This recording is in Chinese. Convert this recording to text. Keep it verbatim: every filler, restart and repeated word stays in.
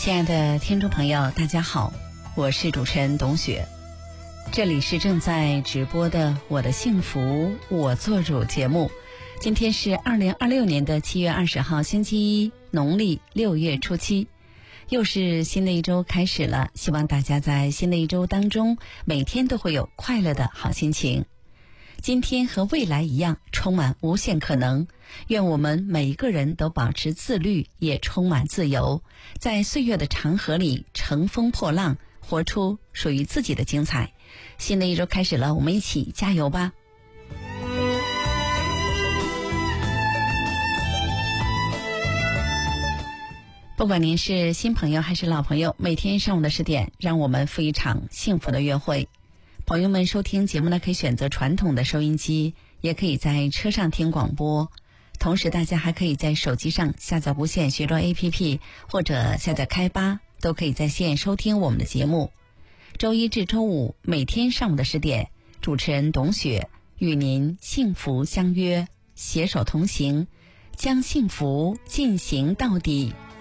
亲爱的听众朋友，大家好，我是主持人董雪，这里是正在直播的我的幸福我做主节目。今天是二零二六年的七月二十号，星期一，农历六月初七，又是新的一周开始了。希望大家在新的一周当中，每天都会有快乐的好心情。今天和未来一样，充满无限可能。愿我们每一个人都保持自律，也充满自由，在岁月的长河里乘风破浪，活出属于自己的精彩。新的一周开始了，我们一起加油吧！不管您是新朋友还是老朋友，每天上午的十点，让我们赴一场幸福的约会。朋友们收听节目呢，可以选择传统的收音机，也可以在车上听广播。同时大家还可以在手机上下载无线学卓 A P P， 或者下载开吧，都可以在线收听我们的节目。周一至周五每天上午的十点，主持人董雪与您幸福相约，携手同行，将幸福进行到底。